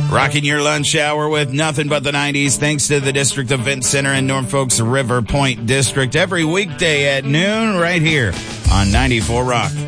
Rocking your lunch hour with nothing but the 90s, thanks to the District Event Center in Norfolk's River Point District, every weekday at noon right here on 94 Rock.